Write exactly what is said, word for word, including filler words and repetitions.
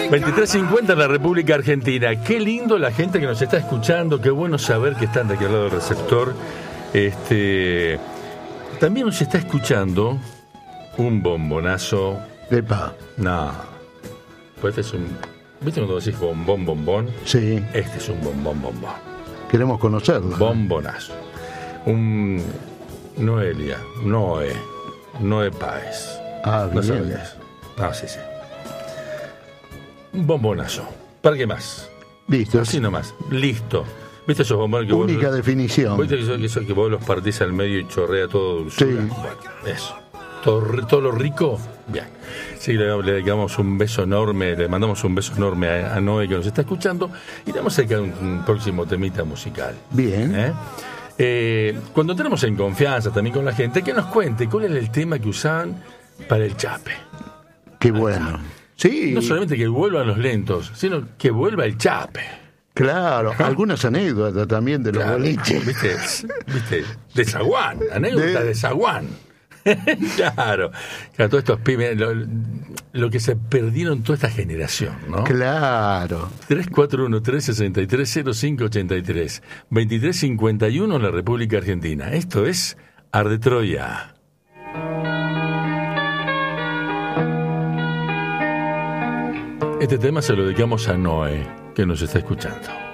veintitrés cincuenta en la República Argentina. Qué lindo la gente que nos está escuchando. Qué bueno saber que están de aquel lado del receptor. Este, también nos está escuchando un bombonazo. Epa. No. Pues este es un... ¿Viste cuando decís bombón, bombón? Sí. Este es un bombón, bombón. Queremos conocerlo. Bombonazo. Un... Noelia. Noé. Noé Páez. Ah, No sé bien. lo que es. Ah, sí, sí. Un bombonazo. ¿Para qué más? Listo. Así nomás. Listo. ¿Viste esos bombones que Única vos... definición. ¿Viste que, eso, que, eso, que vos los partís al medio y chorrea todo dulzura? Sí. Bueno, eso. Todo, todo lo rico, bien. Sí, le, le damos un beso enorme, le mandamos un beso enorme a, a Noé que nos está escuchando y le vamos a sacar un, un próximo temita musical. Bien. ¿Eh? Eh, cuando entremos en confianza también con la gente, que nos cuente cuál es el tema que usaban para el chape. Qué bueno. Sí. No solamente que vuelvan los lentos, sino que vuelva el chape. Claro, algunas anécdotas también de los Claro, boliches. ¿Viste? ¿Viste? De zaguán, anécdota de, De- zaguán. Claro, claro, todos estos pibes, lo, lo que se perdieron toda esta generación, ¿no? Claro. tres cuatro uno, tres seis tres, cero cinco ocho tres, veintitrés cincuenta y uno en la República Argentina. Esto es Arde Troya. Este tema se lo dedicamos a Noé, que nos está escuchando.